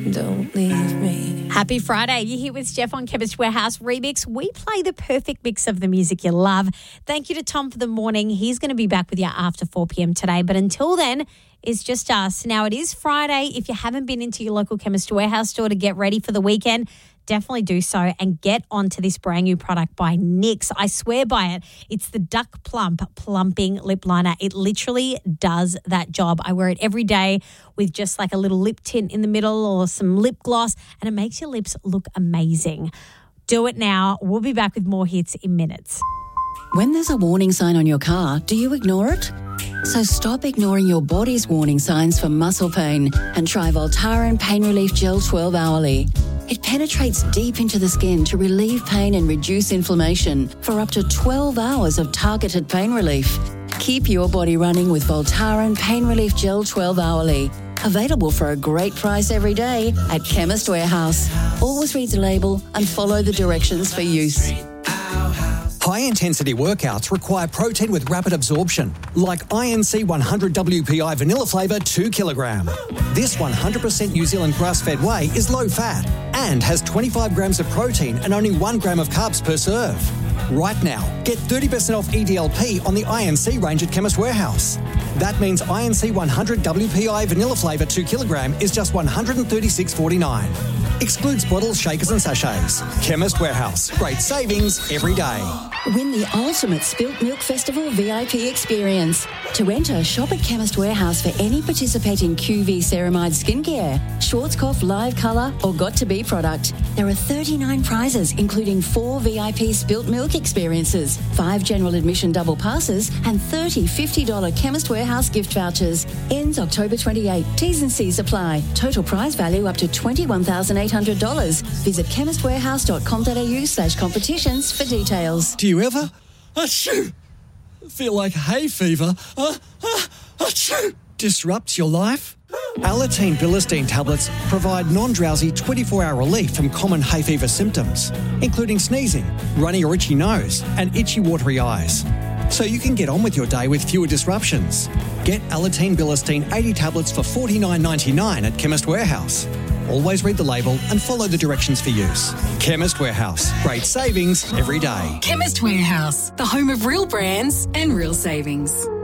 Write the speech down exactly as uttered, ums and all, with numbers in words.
Don't leave me. Happy Friday. You're here with Steph on Chemist Warehouse Remix. We play the perfect mix of the music you love. Thank you to Tom for the morning. He's going to be back with you after four p.m. today. But until then, it's just us. Now, it is Friday. If you haven't been into your local Chemist Warehouse store to get ready for the weekend, definitely do so and get onto this brand new product by N Y X. I swear by it. It's the Duck Plump Plumping Lip Liner. It literally does that job. I wear it every day with just like a little lip tint in the middle or some lip gloss, and it makes your lips look amazing. Do it now. We'll be back with more hits in minutes. When there's a warning sign on your car, do you ignore it? So stop ignoring your body's warning signs for muscle pain and try Voltaren Pain Relief Gel twelve hourly. It penetrates deep into the skin to relieve pain and reduce inflammation for up to twelve hours of targeted pain relief. Keep your body running with Voltaren Pain Relief Gel twelve hourly. Available for a great price every day at Chemist Warehouse. Always read the label and follow the directions for use. High-intensity workouts require protein with rapid absorption, like I N C one hundred W P I vanilla flavour two kilogram. This one hundred percent New Zealand grass-fed whey is low-fat and has twenty-five grams of protein and only one gram of carbs per serve. Right now, get thirty percent off E D L P on the I N C range at Chemist Warehouse. That means I N C one hundred W P I vanilla flavour two kilogram is just one hundred thirty-six forty-nine. Excludes bottles, shakers and sachets. Chemist Warehouse. Great savings every day. Win the ultimate Spilt Milk Festival V I P experience. To enter, shop at Chemist Warehouse for any participating Q V Ceramide skincare, Schwarzkopf Live Colour or Got To Be product. There are thirty-nine prizes, including four V I P Spilt Milk experiences, five general admission double passes and thirty fifty dollars Chemist Warehouse gift vouchers. Ends October twenty-eighth. T's and C's apply. Total prize value up to twenty-one thousand eight hundred dollars. Visit chemistwarehouse.com.au slash competitions for details. Do you ever achoo, feel like hay fever uh, uh, achoo, disrupts your life? Alateen Bilistine tablets provide non-drowsy twenty-four hour relief from common hay fever symptoms, including sneezing, runny or itchy nose, and itchy watery eyes. So you can get on with your day with fewer disruptions. Get Alateen Bilistine eighty tablets for forty-nine ninety-nine at Chemist Warehouse. Always read the label and follow the directions for use. Chemist Warehouse. Great savings every day. Chemist Warehouse, the home of real brands and real savings.